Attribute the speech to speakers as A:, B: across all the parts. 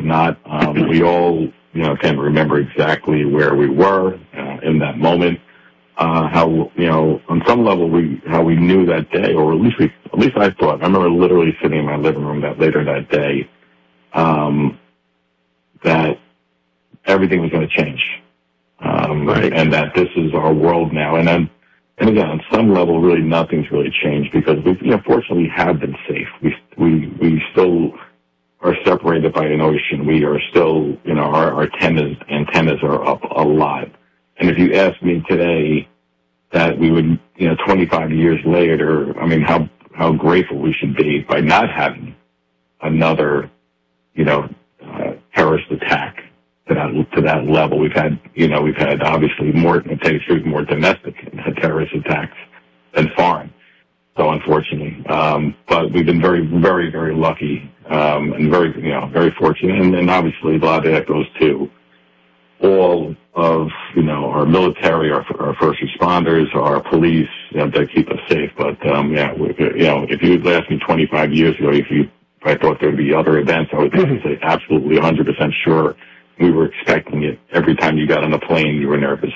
A: not. We all, can remember exactly where we were in that moment. How, on some level, how we knew that day, or at least I thought. I remember literally sitting in my living room later that day, that everything was going to change,
B: right.
A: And that this is our world now. And again, on some level, really nothing's really changed because we, fortunately, have been safe. We still are separated by an ocean. We are still, our antennas are up a lot. And if you ask me today that we would, 25 years later, I mean, how grateful we should be by not having another, terrorist attack to that level. We've had obviously more domestic terrorist attacks than foreign. So unfortunately, but we've been very, very, very lucky, and very, very fortunate. And obviously a lot of that goes to all of, our military, our first responders, our police, that keep us safe. But, if you had asked me 25 years ago, if I thought there would be other events, I would say absolutely 100% sure. We were expecting it. Every time you got on a plane, you were nervous.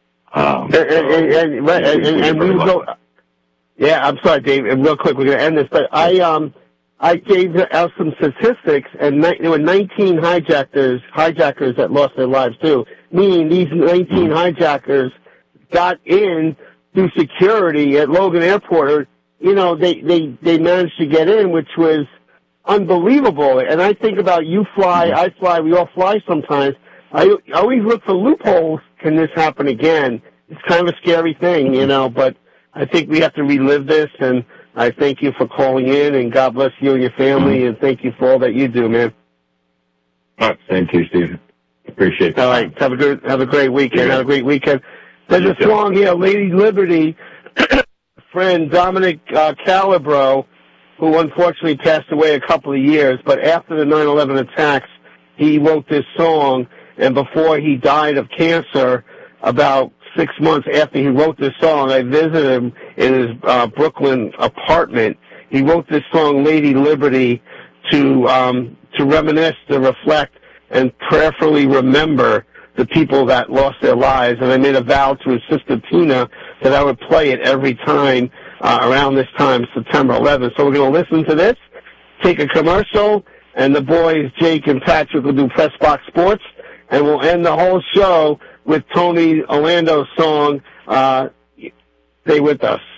B: Yeah, I'm sorry, Dave. And real quick, we're going to end this, but I gave out some statistics, and there were 19 hijackers that lost their lives too. Meaning these 19 hijackers got in through security at Logan Airport. They managed to get in, which was unbelievable. And I think about you fly, I fly, we all fly sometimes. I always look for loopholes. Can this happen again? It's kind of a scary thing, but I think we have to relive this, and I thank you for calling in, and God bless you and your family, and thank you for all that you do, man.
A: All right, thank you, Steve. Appreciate that.
B: All right, have a great weekend. Have a great weekend. There's a song here, Lady Liberty, friend Dominic Calabro, who unfortunately passed away a couple of years, but after the 9/11 attacks, he wrote this song, and before he died of cancer, about 6 months after he wrote this song, I visited him in his Brooklyn apartment. He wrote this song, Lady Liberty, to reminisce, to reflect, and prayerfully remember the people that lost their lives. And I made a vow to his sister Tina that I would play it every time around this time, September 11th. So we're going to listen to this, take a commercial, and the boys, Jake and Patrick, will do Press Box Sports, and we'll end the whole show with Tony Orlando's song, Stay With Us.